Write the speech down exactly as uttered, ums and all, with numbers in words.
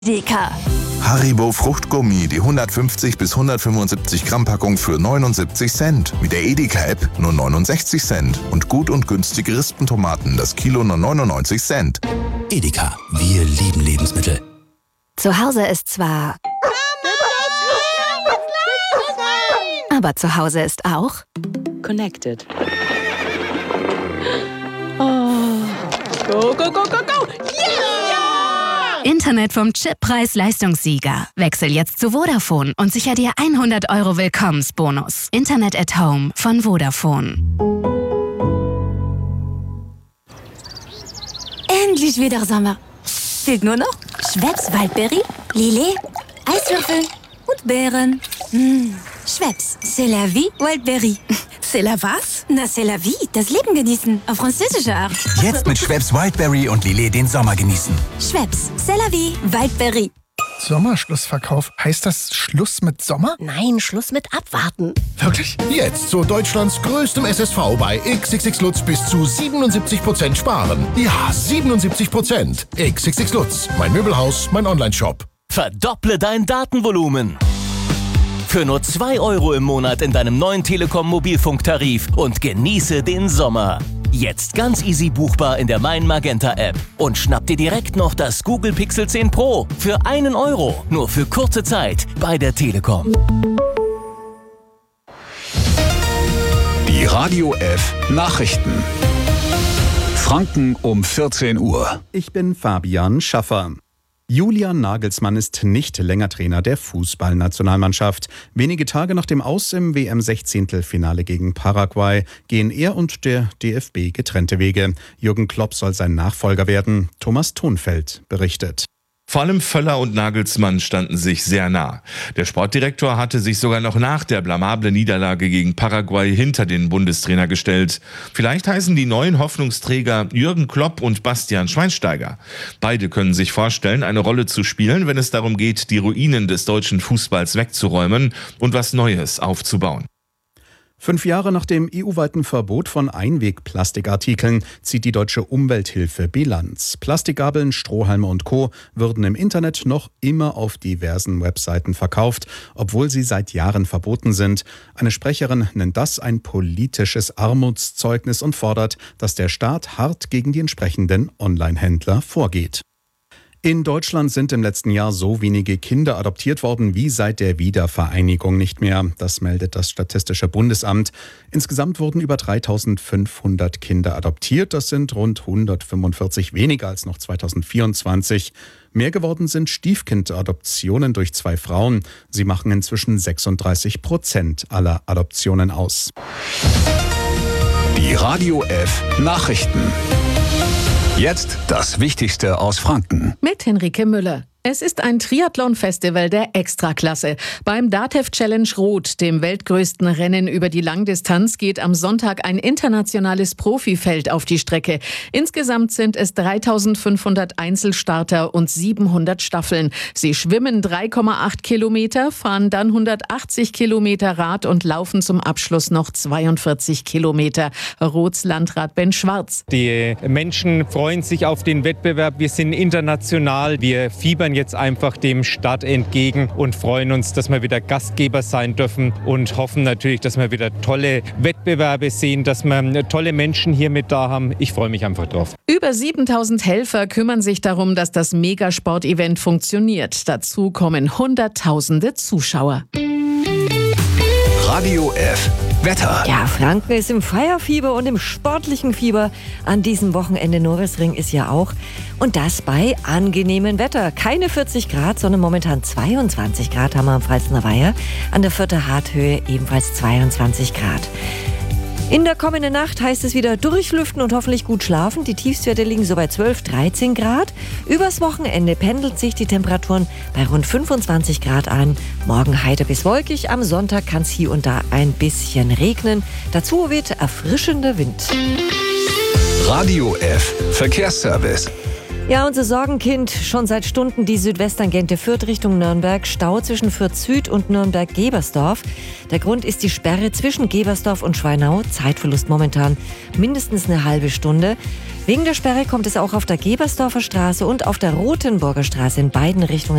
Edeka. Haribo Fruchtgummi, die hundertfünfzig bis hundertfünfundsiebzig Gramm Packung für neunundsiebzig Cent. Mit der Edeka-App nur neunundsechzig Cent. Und gut und günstige Rispentomaten, das Kilo nur neunundneunzig Cent. Edeka, wir lieben Lebensmittel. Zu Hause ist zwar... Aber zu Hause ist auch... Connected. Oh. Go, go, go, go, go! Yeah! Internet vom Chip-Preis-Leistungssieger. Wechsel jetzt zu Vodafone und sicher dir hundert Euro Willkommensbonus. Internet at Home von Vodafone. Endlich wieder Sommer. Fehlt nur noch Schweppes Waldberry, Lillet, Eiswürfel und Beeren. Mmh. Schweppes, c'est la vie, Wildberry. C'est la was? Na, c'est la vie, das Leben genießen, auf französische Art. Jetzt mit Schweppes Wildberry und Lillet den Sommer genießen. Schweppes, c'est la vie, Wildberry. Sommerschlussverkauf. Heißt das Schluss mit Sommer? Nein, Schluss mit Abwarten. Wirklich? Jetzt zu Deutschlands größtem S S V bei X X X Lutz bis zu siebenundsiebzig Prozent sparen. Ja, siebenundsiebzig Prozent. X X X Lutz, mein Möbelhaus, mein Onlineshop. Verdopple dein Datenvolumen. Für nur zwei Euro im Monat in deinem neuen Telekom-Mobilfunktarif und genieße den Sommer. Jetzt ganz easy buchbar in der Mein Magenta App. Und schnapp dir direkt noch das Google Pixel zehn Pro für einen Euro. Nur für kurze Zeit bei der Telekom. Die Radio F Nachrichten. Franken um vierzehn Uhr. Ich bin Fabian Schaffer. Julian Nagelsmann ist nicht länger Trainer der Fußballnationalmannschaft. Wenige Tage nach dem Aus im W M-Sechzehntelfinale gegen Paraguay gehen er und der D F B getrennte Wege. Jürgen Klopp soll sein Nachfolger werden. Thomas Thonfeld berichtet. Vor allem Völler und Nagelsmann standen sich sehr nah. Der Sportdirektor hatte sich sogar noch nach der blamablen Niederlage gegen Paraguay hinter den Bundestrainer gestellt. Vielleicht heißen die neuen Hoffnungsträger Jürgen Klopp und Bastian Schweinsteiger. Beide können sich vorstellen, eine Rolle zu spielen, wenn es darum geht, die Ruinen des deutschen Fußballs wegzuräumen und was Neues aufzubauen. Fünf Jahre nach dem E U-weiten Verbot von Einwegplastikartikeln zieht die Deutsche Umwelthilfe Bilanz. Plastikgabeln, Strohhalme und Co. würden im Internet noch immer auf diversen Webseiten verkauft, obwohl sie seit Jahren verboten sind. Eine Sprecherin nennt das ein politisches Armutszeugnis und fordert, dass der Staat hart gegen die entsprechenden Online-Händler vorgeht. In Deutschland sind im letzten Jahr so wenige Kinder adoptiert worden wie seit der Wiedervereinigung nicht mehr. Das meldet das Statistische Bundesamt. Insgesamt wurden über dreitausendfünfhundert Kinder adoptiert. Das sind rund hundertfünfundvierzig weniger als noch zweitausendvierundzwanzig. Mehr geworden sind Stiefkindadoptionen durch zwei Frauen. Sie machen inzwischen sechsunddreißig Prozent aller Adoptionen aus. Die Radio F Nachrichten. Jetzt das Wichtigste aus Franken. Mit Henrike Müller. Es ist ein Triathlon-Festival der Extraklasse. Beim DATEV Challenge Rot, dem weltgrößten Rennen über die Langdistanz, geht am Sonntag ein internationales Profifeld auf die Strecke. Insgesamt sind es dreitausendfünfhundert Einzelstarter und siebenhundert Staffeln. Sie schwimmen drei Komma acht Kilometer, fahren dann hundertachtzig Kilometer Rad und laufen zum Abschluss noch zweiundvierzig Kilometer. Rots Landrat Ben Schwarz. Die Menschen freuen sich auf den Wettbewerb. Wir sind international. Wir fiebern jetzt einfach dem Start entgegen und freuen uns, dass wir wieder Gastgeber sein dürfen und hoffen natürlich, dass wir wieder tolle Wettbewerbe sehen, dass wir tolle Menschen hier mit da haben. Ich freue mich einfach drauf. Über siebentausend Helfer kümmern sich darum, dass das Megasport-Event funktioniert. Dazu kommen Hunderttausende Zuschauer. Radio F Wetter. Ja, Franken ist im Feierfieber und im sportlichen Fieber. An diesem Wochenende Norrisring ist ja auch. Und das bei angenehmem Wetter. Keine vierzig Grad, sondern momentan zweiundzwanzig Grad haben wir am Pfalzner Weiher. An der Fürther Harthöhe ebenfalls zweiundzwanzig Grad. In der kommenden Nacht heißt es wieder durchlüften und hoffentlich gut schlafen. Die Tiefstwerte liegen so bei zwölf, dreizehn Grad. Übers Wochenende pendelt sich die Temperaturen bei rund fünfundzwanzig Grad an. Morgen heiter bis wolkig. Am Sonntag kann es hier und da ein bisschen regnen. Dazu weht erfrischender Wind. Radio F Verkehrsservice. Ja, unser Sorgenkind, schon seit Stunden die Südwesttangente Fürth Richtung Nürnberg, Stau zwischen Fürth Süd und Nürnberg-Gebersdorf. Der Grund ist die Sperre zwischen Gebersdorf und Schweinau, Zeitverlust momentan mindestens eine halbe Stunde. Wegen der Sperre kommt es auch auf der Gebersdorfer Straße und auf der Rothenburger Straße in beiden Richtungen